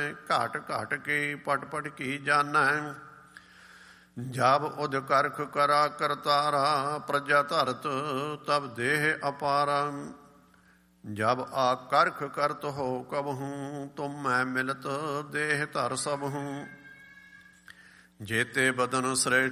ਘਟ ਘਟ ਕੇ ਪਟ ਪਟ ਕੀ ਜਾਨੈ। ਜਬ ਉਦ ਕਰਖ ਕਰਾ ਕਰਤਾਰਾ, ਪ੍ਰਜਾ ਧਰਤ ਤਬ ਦੇਹ ਅਪਾਰਾ। ਜਬ ਆ ਕਰਖ ਕਰਤ ਹੋ ਕਬਹੂੰ, ਤੁਮ ਮੈਂ ਮਿਲਤ ਦੇਹ ਧਰ ਸਬਹੂੰ। ਜੇਤੇ ਬਦਨ ਸ੍ਰੇਸ਼ਟ